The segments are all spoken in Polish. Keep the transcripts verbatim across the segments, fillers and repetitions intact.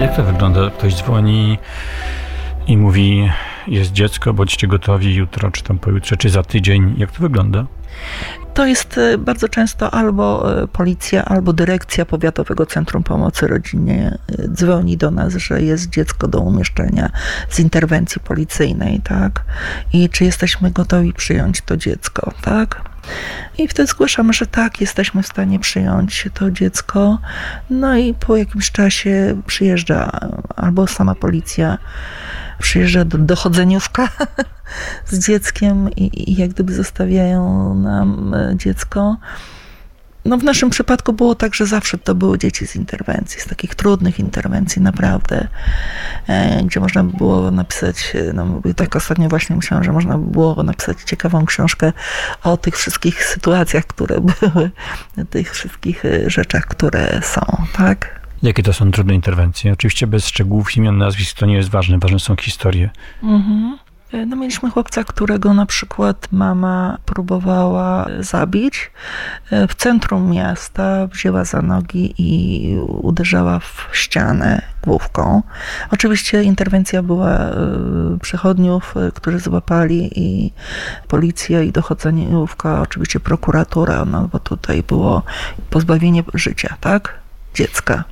Jak to wygląda? Ktoś dzwoni i mówi, jest dziecko, bądźcie gotowi jutro, czy tam pojutrze, czy za tydzień. Jak to wygląda? To jest bardzo często albo policja, albo dyrekcja Powiatowego Centrum Pomocy Rodzinie dzwoni do nas, że jest dziecko do umieszczenia z interwencji policyjnej, tak? I czy jesteśmy gotowi przyjąć to dziecko, tak? I wtedy zgłaszamy, że tak, jesteśmy w stanie przyjąć to dziecko. No i po jakimś czasie przyjeżdża albo sama policja, przyjeżdża do, dochodzeniówka z dzieckiem i, i jak gdyby zostawiają nam dziecko. No w naszym przypadku było tak, że zawsze to były dzieci z interwencji, z takich trudnych interwencji naprawdę, e, gdzie można by było napisać, no tak ostatnio właśnie myślałam, że można by było napisać ciekawą książkę o tych wszystkich sytuacjach, które były, tych wszystkich rzeczach, które są, tak? Jakie to są trudne interwencje? Oczywiście bez szczegółów, imion, nazwisk to nie jest ważne, ważne są historie. Mhm. No mieliśmy chłopca, którego na przykład mama próbowała zabić. W centrum miasta wzięła za nogi i uderzała w ścianę główką. Oczywiście interwencja była przechodniów, którzy złapali i policja i dochodzeniówka, oczywiście prokuratura, no bo tutaj było pozbawienie życia, tak? Dziecka.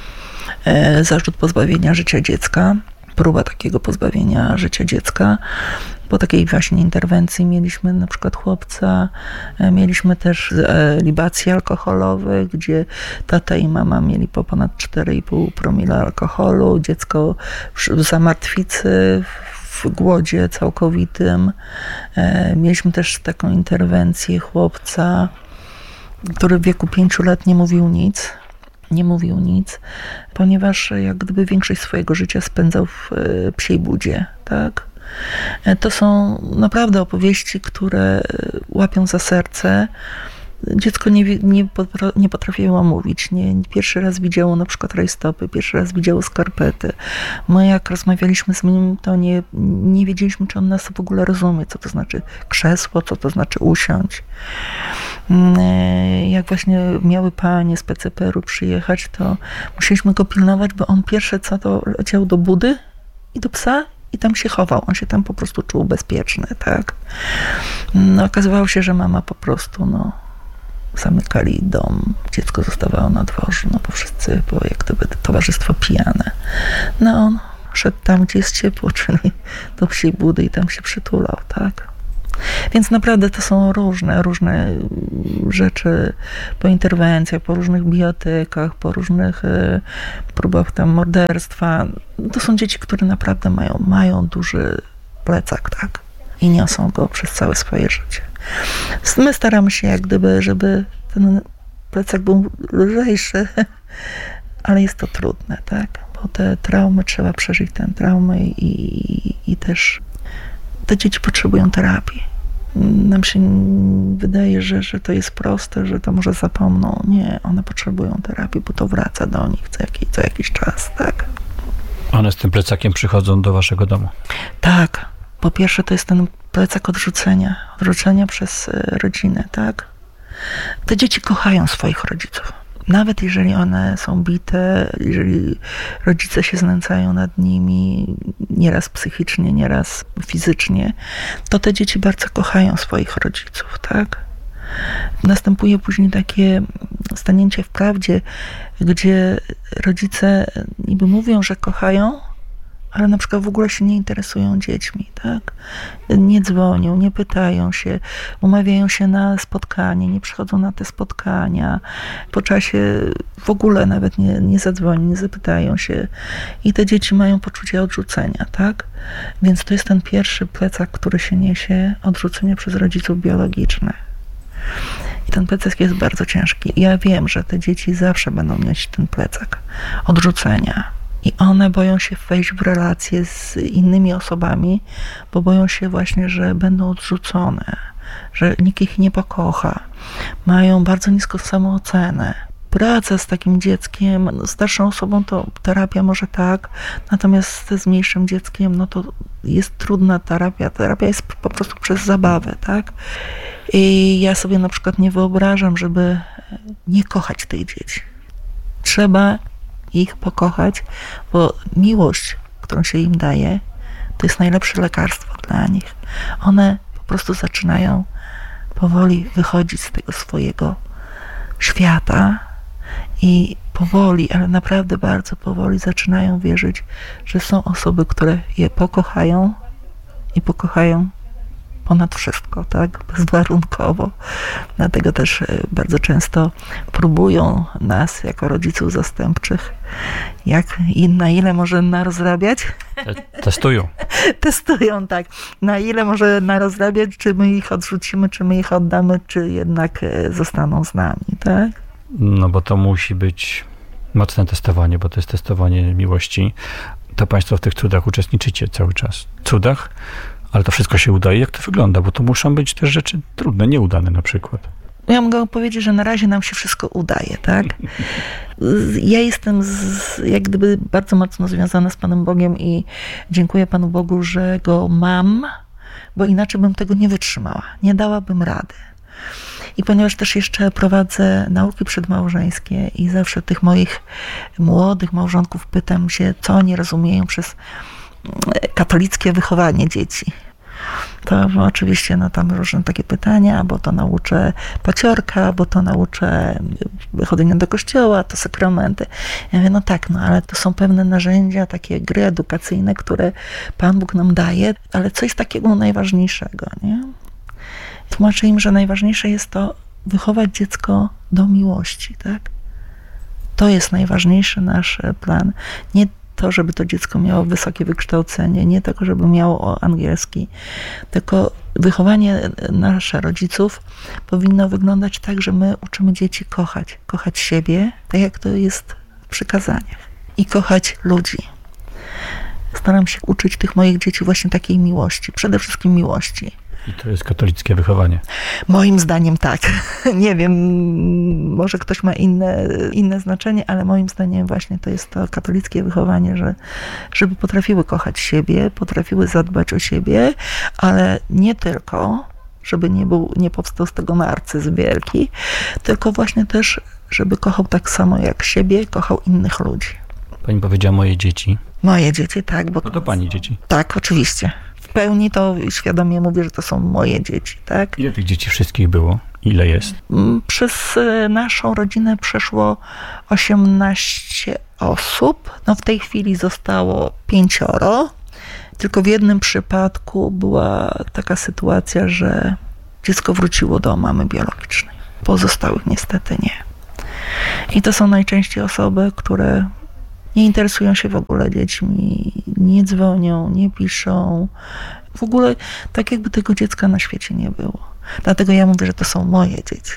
Zarzut pozbawienia życia dziecka. Próba takiego pozbawienia życia dziecka. Po takiej właśnie interwencji mieliśmy na przykład chłopca, mieliśmy też libacje alkoholowe, gdzie tata i mama mieli po ponad cztery i pół promila alkoholu, dziecko w zamartwicy, w głodzie całkowitym. Mieliśmy też taką interwencję chłopca, który w wieku pięciu lat nie mówił nic. Nie mówił nic, ponieważ jak gdyby większość swojego życia spędzał w psiej budzie, tak? To są naprawdę opowieści, które łapią za serce. Dziecko nie, nie, nie potrafiło mówić. Nie, pierwszy raz widziało na przykład rajstopy, pierwszy raz widziało skarpety. My jak rozmawialiśmy z nim, to nie, nie wiedzieliśmy, czy on nas w ogóle rozumie, co to znaczy krzesło, co to znaczy usiąść. Jak właśnie miały panie z P C P R u przyjechać, to musieliśmy go pilnować, bo on pierwsze co to leciał do budy i do psa i tam się chował. On się tam po prostu czuł bezpieczny, tak? No, okazywało się, że mama po prostu, no, zamykali dom, dziecko zostawało na dworze, no bo wszyscy, było jak gdyby towarzystwo pijane. No on szedł tam, gdzie jest ciepło, czyli do psiej budy i tam się przytulał, tak? Więc naprawdę to są różne, różne rzeczy po interwencjach, po różnych bijatyekach, po różnych próbach tam morderstwa. To są dzieci, które naprawdę mają, mają duży plecak, tak? I niosą go przez całe swoje życie. My staramy się jak gdyby, żeby ten plecak był lżejszy, ale jest to trudne, tak? Bo te traumy, trzeba przeżyć tę traumę i, i też te dzieci potrzebują terapii. Nam się wydaje, że, że to jest proste, że to może zapomną. Nie, one potrzebują terapii, bo to wraca do nich co jakiś, co jakiś czas, tak? One z tym plecakiem przychodzą do waszego domu? Tak. Po pierwsze to jest ten plecak odrzucenia. Odrzucenia przez rodzinę, tak? Te dzieci kochają swoich rodziców. Nawet jeżeli one są bite, jeżeli rodzice się znęcają nad nimi, nieraz psychicznie, nieraz fizycznie, to te dzieci bardzo kochają swoich rodziców, tak? Następuje później takie stanięcie w prawdzie, gdzie rodzice niby mówią, że kochają, ale na przykład w ogóle się nie interesują dziećmi, tak? Nie dzwonią, nie pytają się, umawiają się na spotkanie, nie przychodzą na te spotkania. Po czasie w ogóle nawet nie, nie zadzwonią, nie zapytają się. I te dzieci mają poczucie odrzucenia, tak? Więc to jest ten pierwszy plecak, który się niesie, odrzucenie przez rodziców biologicznych. I ten plecak jest bardzo ciężki. Ja wiem, że te dzieci zawsze będą mieć ten plecak odrzucenia. I one boją się wejść w relacje z innymi osobami, bo boją się właśnie, że będą odrzucone, że nikt ich nie pokocha. Mają bardzo niską samoocenę. Praca z takim dzieckiem, starszą osobą to terapia może tak, natomiast z mniejszym dzieckiem, no to jest trudna terapia. Terapia jest po prostu przez zabawę, tak? I ja sobie na przykład nie wyobrażam, żeby nie kochać tych dzieci. Trzeba ich pokochać, bo miłość, którą się im daje, to jest najlepsze lekarstwo dla nich. One po prostu zaczynają powoli wychodzić z tego swojego świata i powoli, ale naprawdę bardzo powoli zaczynają wierzyć, że są osoby, które je pokochają i pokochają ponad wszystko, tak? Bezwarunkowo. Dlatego też bardzo często próbują nas jako rodziców zastępczych, jak i na ile może narozrabiać. Testują. Testują, tak. Na ile może narozrabiać, czy my ich odrzucimy, czy my ich oddamy, czy jednak zostaną z nami, tak? No bo to musi być mocne testowanie, bo to jest testowanie miłości. To państwo w tych cudach uczestniczycie cały czas. Cudach? Ale to wszystko się udaje. Jak to wygląda? Bo to muszą być też rzeczy trudne, nieudane na przykład. Ja mogę powiedzieć, że na razie nam się wszystko udaje, tak? Ja jestem z, jak gdyby bardzo mocno związana z Panem Bogiem i dziękuję Panu Bogu, że Go mam, bo inaczej bym tego nie wytrzymała. Nie dałabym rady. I ponieważ też jeszcze prowadzę nauki przedmałżeńskie i zawsze tych moich młodych małżonków pytam się, co oni rozumieją przez katolickie wychowanie dzieci. To oczywiście no, tam różne takie pytania, bo to nauczę paciorka, bo to nauczę chodzenia do kościoła, to sakramenty. Ja mówię, no tak, no ale to są pewne narzędzia, takie gry edukacyjne, które Pan Bóg nam daje, ale co jest takiego najważniejszego, nie? Tłumaczę im, że najważniejsze jest to wychować dziecko do miłości, tak? To jest najważniejszy nasz plan. Nie to, żeby to dziecko miało wysokie wykształcenie, nie tylko, żeby miało angielski, tylko wychowanie naszych rodziców powinno wyglądać tak, że my uczymy dzieci kochać. Kochać siebie, tak jak to jest w przykazaniach. I kochać ludzi. Staram się uczyć tych moich dzieci właśnie takiej miłości. Przede wszystkim miłości. I to jest katolickie wychowanie. Moim zdaniem tak. Nie wiem, może ktoś ma inne, inne znaczenie, ale moim zdaniem właśnie to jest to katolickie wychowanie, że, żeby potrafiły kochać siebie, potrafiły zadbać o siebie, ale nie tylko, żeby nie, był, nie powstał z tego narcyzm wielki, tylko właśnie też, żeby kochał tak samo jak siebie, kochał innych ludzi. Pani powiedziała moje dzieci. Moje dzieci, tak. Bo no to pani dzieci. Tak, oczywiście. W pełni to świadomie mówię, że to są moje dzieci, tak? Ile tych dzieci wszystkich było? Ile jest? Przez naszą rodzinę przeszło osiemnaście osób. No w tej chwili zostało pięcioro. Tylko w jednym przypadku była taka sytuacja, że dziecko wróciło do mamy biologicznej. Pozostałych niestety nie. I to są najczęściej osoby, które nie interesują się w ogóle dziećmi, nie dzwonią, nie piszą. W ogóle tak jakby tego dziecka na świecie nie było. Dlatego ja mówię, że to są moje dzieci.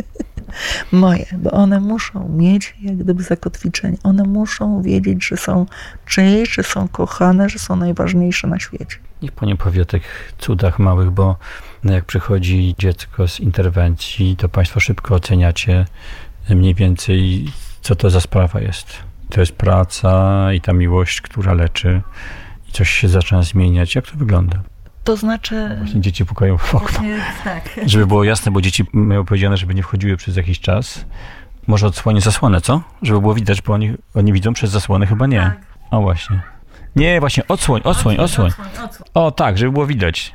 Moje, bo one muszą mieć jak gdyby zakotwiczenie. One muszą wiedzieć, że są czyjeś, że są kochane, że są najważniejsze na świecie. Niech pani powie o tych cudach małych, bo jak przychodzi dziecko z interwencji, to państwo szybko oceniacie mniej więcej, co to za sprawa jest. To jest praca i ta miłość, która leczy i coś się zaczyna zmieniać. Jak to wygląda? To znaczy... Właśnie dzieci pukają w okno. Właśnie, tak. Żeby było jasne, bo dzieci miały powiedziane, żeby nie wchodziły przez jakiś czas. Może odsłonię zasłonę, co? Żeby było widać, bo oni, oni widzą przez zasłonę, chyba nie. Tak. O właśnie. Nie, właśnie odsłoń, odsłoń, odsłoń. O tak, żeby było widać.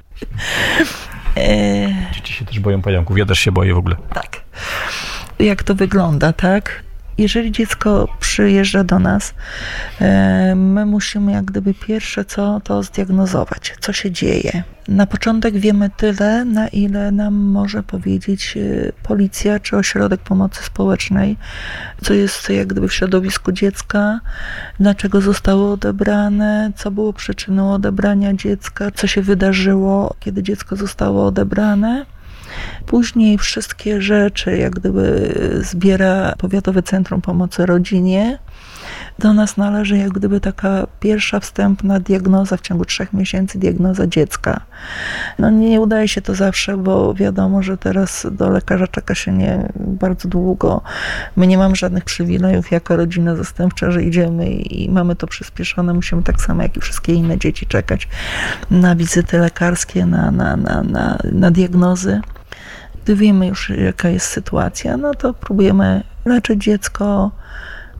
E... Dzieci się też boją pająków. Ja też się boję w ogóle. Tak. Jak to wygląda, tak? Jeżeli dziecko przyjeżdża do nas, my musimy jak gdyby pierwsze co, to zdiagnozować, co się dzieje. Na początek wiemy tyle, na ile nam może powiedzieć policja czy ośrodek pomocy społecznej, co jest jak gdyby w środowisku dziecka, dlaczego zostało odebrane, co było przyczyną odebrania dziecka, co się wydarzyło, kiedy dziecko zostało odebrane. Później wszystkie rzeczy jak gdyby zbiera Powiatowe Centrum Pomocy Rodzinie. Do nas należy jak gdyby taka pierwsza wstępna diagnoza w ciągu trzech miesięcy, diagnoza dziecka. No nie udaje się to zawsze, bo wiadomo, że teraz do lekarza czeka się nie bardzo długo. My nie mamy żadnych przywilejów jako rodzina zastępcza, że idziemy i mamy to przyspieszone. Musimy tak samo jak i wszystkie inne dzieci czekać na wizyty lekarskie, na, na, na, na, na diagnozy. Gdy wiemy już, jaka jest sytuacja, no to próbujemy leczyć dziecko,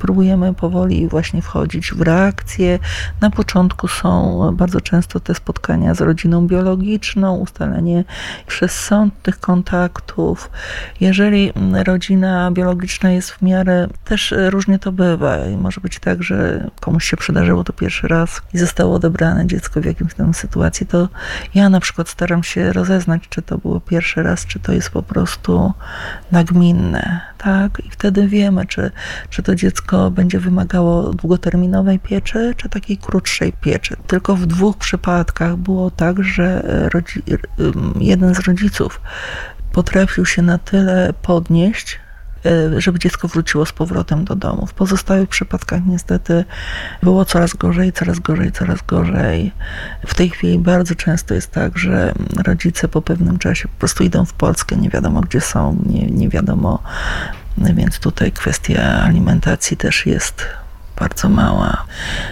próbujemy powoli właśnie wchodzić w reakcję. Na początku są bardzo często te spotkania z rodziną biologiczną, ustalenie przez sąd tych kontaktów. Jeżeli rodzina biologiczna jest w miarę, też różnie to bywa. I może być tak, że komuś się przydarzyło to pierwszy raz i zostało odebrane dziecko w jakimś tam sytuacji, to ja na przykład staram się rozeznać, czy to było pierwszy raz, czy to jest po prostu nagminne, tak? I wtedy wiemy, czy, czy to dziecko będzie wymagało długoterminowej pieczy, czy takiej krótszej pieczy. Tylko w dwóch przypadkach było tak, że rodzi- jeden z rodziców potrafił się na tyle podnieść, żeby dziecko wróciło z powrotem do domu. W pozostałych przypadkach niestety było coraz gorzej, coraz gorzej, coraz gorzej. W tej chwili bardzo często jest tak, że rodzice po pewnym czasie po prostu idą w Polskę, nie wiadomo gdzie są, nie, nie wiadomo, więc tutaj kwestia alimentacji też jest bardzo mała.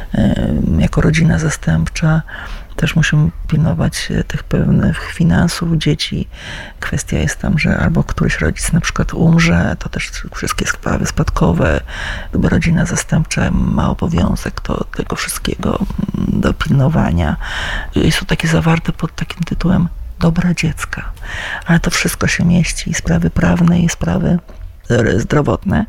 Jako rodzina zastępcza też musimy pilnować tych pewnych finansów dzieci. Kwestia jest tam, że albo któryś rodzic na przykład umrze, to też wszystkie sprawy spadkowe, bo rodzina zastępcza ma obowiązek do tego wszystkiego dopilnowania. Jest to takie zawarte pod takim tytułem dobra dziecka. Ale to wszystko się mieści, i sprawy prawne, i sprawy zdrowotne.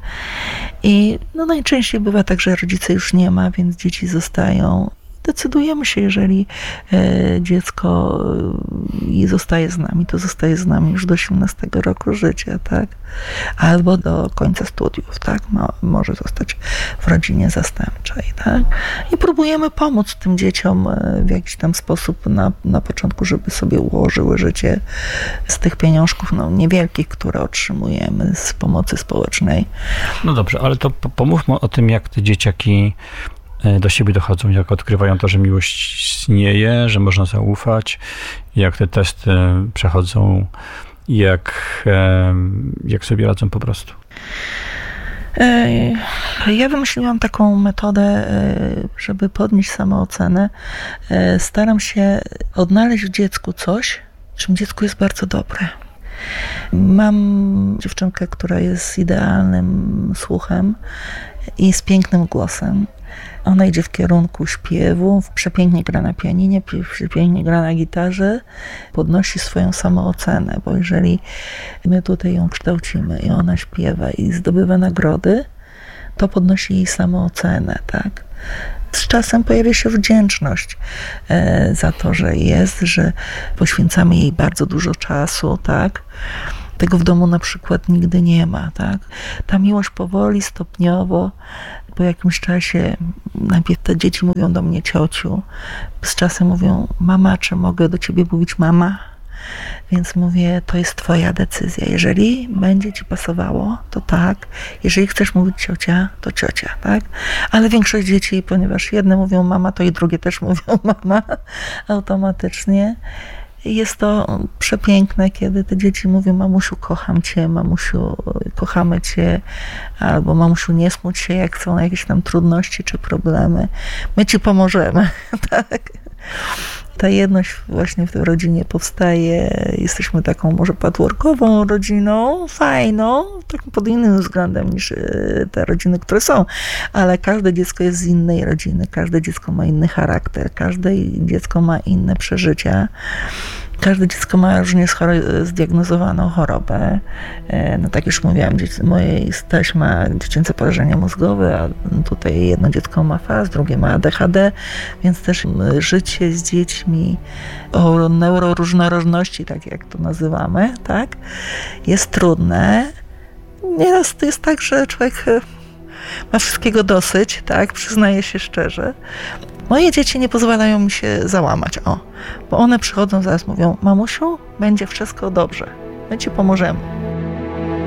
I no najczęściej bywa tak, że rodzice już nie ma, więc dzieci zostają. Decydujemy się, jeżeli e, dziecko e, zostaje z nami, to zostaje z nami już do osiemnastego roku życia, tak? Albo do końca studiów, tak? Ma, może zostać w rodzinie zastępczej, tak? I próbujemy pomóc tym dzieciom w jakiś tam sposób na, na początku, żeby sobie ułożyły życie z tych pieniążków, no, niewielkich, które otrzymujemy z pomocy społecznej. No dobrze, ale to pomówmy o tym, jak te dzieciaki do siebie dochodzą, jak odkrywają to, że miłość istnieje, że można zaufać, jak te testy przechodzą, jak, jak sobie radzą po prostu. Ja wymyśliłam taką metodę, żeby podnieść samoocenę. Staram się odnaleźć w dziecku coś, czym dziecku jest bardzo dobre. Mam dziewczynkę, która jest z idealnym słuchem i z pięknym głosem. Ona idzie w kierunku śpiewu, przepięknie gra na pianinie, przepięknie gra na gitarze, podnosi swoją samoocenę, bo jeżeli my tutaj ją kształcimy i ona śpiewa i zdobywa nagrody, to podnosi jej samoocenę, tak? Z czasem pojawia się wdzięczność e, za to, że jest, że poświęcamy jej bardzo dużo czasu, tak? Tego w domu na przykład nigdy nie ma, tak? Ta miłość powoli, stopniowo, po jakimś czasie najpierw te dzieci mówią do mnie ciociu, z czasem mówią mama, czy mogę do ciebie mówić mama? Więc mówię, to jest twoja decyzja. Jeżeli będzie ci pasowało, to tak. Jeżeli chcesz mówić ciocia, to ciocia, tak? Ale większość dzieci, ponieważ jedne mówią mama, to i drugie też mówią mama automatycznie. Jest to przepiękne, kiedy te dzieci mówią mamusiu, kocham cię, mamusiu, kochamy cię, albo mamusiu, nie smuć się, jak są jakieś tam trudności czy problemy. My ci pomożemy, tak? Ta jedność właśnie w tej rodzinie powstaje. Jesteśmy taką może patchworkową rodziną, fajną, taką pod innym względem niż te rodziny, które są, ale każde dziecko jest z innej rodziny, każde dziecko ma inny charakter, każde dziecko ma inne przeżycia. Każde dziecko ma różnie zdiagnozowaną chorobę. No tak już mówiłam, mojej staś ma dziecięce porażenie mózgowe, a tutaj jedno dziecko ma F A S, drugie ma A D H D, więc też życie z dziećmi o neuroróżnorodności, tak jak to nazywamy, tak, jest trudne. Nieraz to jest tak, że człowiek ma wszystkiego dosyć, tak, przyznaję się szczerze. Moje dzieci nie pozwalają mi się załamać, o, bo one przychodzą, zaraz mówią, mamusiu, będzie wszystko dobrze, my ci pomożemy.